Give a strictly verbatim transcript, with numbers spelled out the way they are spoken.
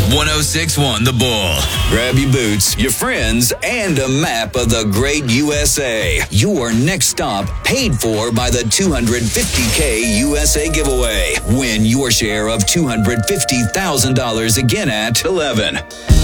one oh six point one The Bull. Grab your boots, your friends, and a map of the great U S A. Your next stop paid for by the two hundred fifty K U S A giveaway. Win your share of two hundred fifty thousand dollars again at eleven.